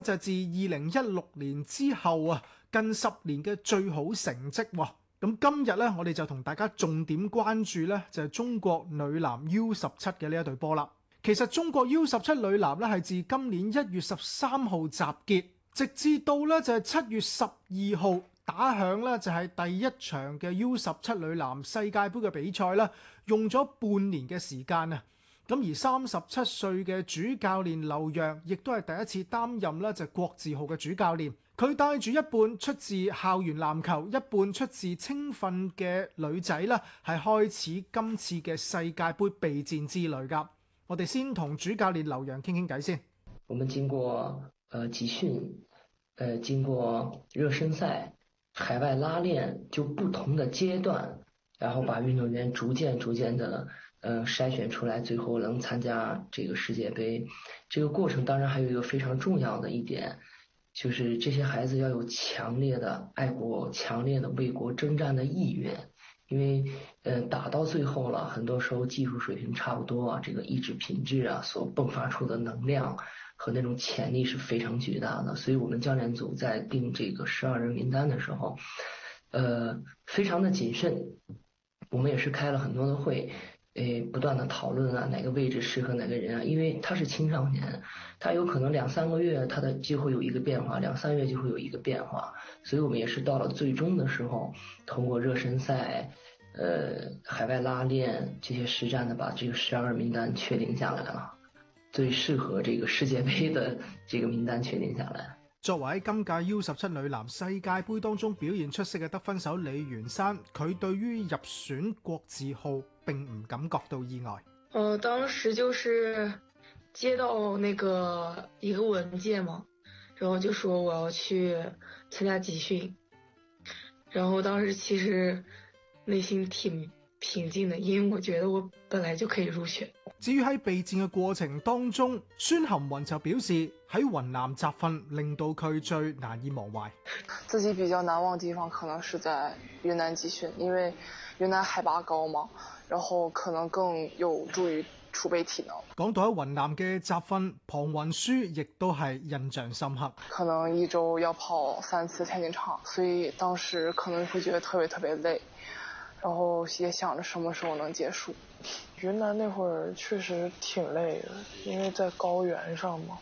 就係自2016年之後啊，近10年嘅最好成績喎。咁今日咧，我哋就同大家重點關注咧，就係中國女籃 U17嘅呢一隊波啦。其實中國 U17女籃咧係自今年1月13號集結，直至到咧就係7月12號打響咧就係第一場嘅 U17女籃世界盃嘅比賽啦，用咗半年嘅時間啊。咁而37歲嘅主教練劉洋，亦都係第一次擔任咧就國字號嘅主教練。佢帶住一半出自校園籃球，一半出自青訓嘅女仔啦，係開始今次嘅世界盃備戰之旅噶。我哋先同主教練劉洋傾傾偈先。 我們經過集訓，經過熱身賽、海外拉練，就不同的階段，然後把運動員逐漸的篩選出來，最後能參加這個世界盃。這個過程當然還有一個非常重要的一點，就是這些孩子要有強烈的愛國、強烈的為國征戰的意願。因為打到最後了，很多時候技術水平差不多啊，這個意志品質啊，所迸發出的能量和那種潛力是非常巨大的。所以我們教練組在定這個12人名單的時候，非常的謹慎。我們也是開了很多的會，不斷的討論啊，哪個位置適合哪個人啊，因為他是青少年，他有可能2-3個月他的就會有一個變化，2-3月就會有一個變化，所以我們也是到了最終的時候，通過熱身賽、海外拉練這些實戰的，把這個12人名單確定下來了，最適合這個世界盃的這個名單確定下來。 作為喺今屆 U17 女籃世界盃當中表現出色嘅得分手李元山，佢對於入選國字號並唔感覺到意外。 當時就是接到那個一個文件嘛，然後就說我要去參加集訓，然後當時其實內心挺平靜的，因為我覺得我本來就可以入選。 至於喺備戰嘅過程當中，孫含雲就表示喺雲南集訓令到佢最難以忘懷。 自己比較難忘的地方可能是在雲南集訓，因為雲南海拔高嘛，然後可能更有助於儲備體能。 講到喺雲南嘅集訓，龐雲舒亦都係印象深刻。 可能一周要跑3次田徑場，所以當時可能會覺得特別累，然後也想着什麼時候能結束。雲南那會兒確實挺累的，因為在高原上嘛。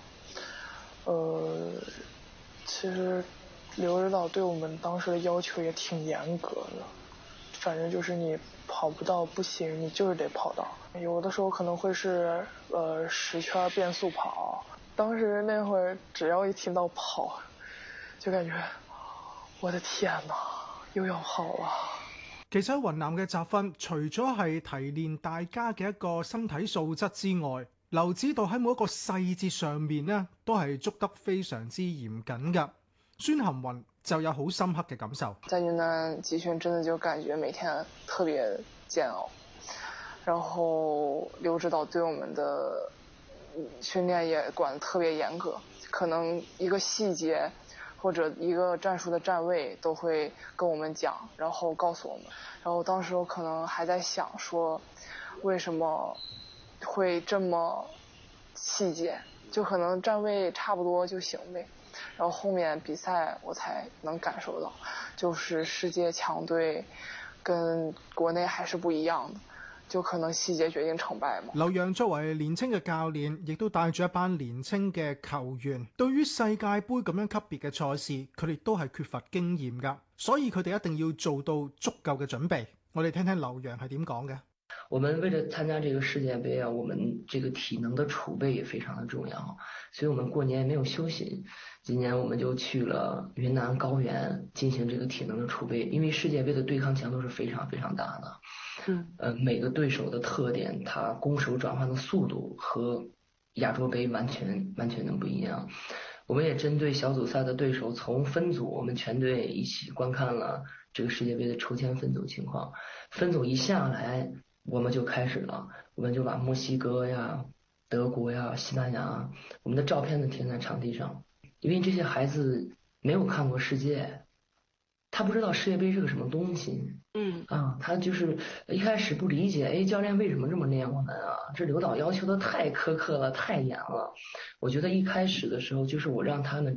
其實劉指導對我們當時的要求也挺嚴格的，反正就是你跑不到不行，你就是得跑到。有的時候可能會是10圈變速跑，當時那會兒只要一聽到跑，就感覺我的天哪，又要跑了。 其實喺雲南嘅集訓，除咗係提煉大家嘅一個身體素質之外，劉指導喺每一個細節上面呢，都係捉得非常之嚴謹㗎。孫含雲就有好深刻嘅感受。 在雲南集訓真的就感覺每天特別煎熬，然後劉指導對我們的訓練也管得特別嚴格，可能一個細節或者一個戰術的站位都會跟我們講，然後告訴我們。然後當時我可能還在想說，為什麼會這麼細節，就可能站位差不多就行唄。然後後面比賽我才能感受到，就是世界強隊跟國內還是不一樣的，就可能細節決定成敗嘛。 劉洋作為年輕嘅教練，亦都帶住一班年輕嘅球員，對於世界盃咁樣級別嘅賽事，佢哋都係缺乏經驗㗎，所以佢哋一定要做到足夠嘅準備。我哋聽聽劉洋係點講嘅。 我們為了參加這個世界盃啊，我們這個體能的儲備也非常的重要，所以我們過年沒有休息。今年我們就去了雲南高原進行這個體能的儲備，因為世界盃的對抗強度是非常非常大的。每個對手的特點，他攻守轉換的速度和亞洲盃完全的不一樣。我們也針對小組賽的對手，從分組我們全隊一起觀看了這個世界盃的抽籤分組情況。分組一下來，我們就開始了，我們就把墨西哥呀、德國呀、西班牙，我們的照片呢貼在場地上，因為這些孩子沒有看過世界，他不知道世界盃是個什麼東西， 他就是一开始不理解，哎，教练为什么这么练我们啊？这刘导要求的太苛刻了，太严了。我觉得一开始的时候，就是我让他们